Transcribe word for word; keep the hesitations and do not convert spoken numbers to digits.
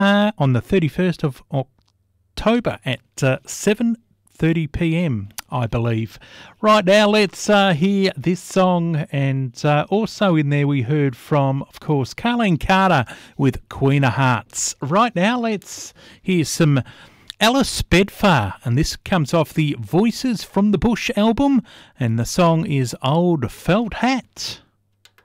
uh, on the thirty-first of October at uh, seven thirty p m, I believe. Right now, let's uh, hear this song, and uh, also in there we heard from, of course, Carleen Carter with Queen of Hearts. Right now, let's hear some Alice Bedfar, and this comes off the Voices from the Bush album, and the song is Old Felt Hat.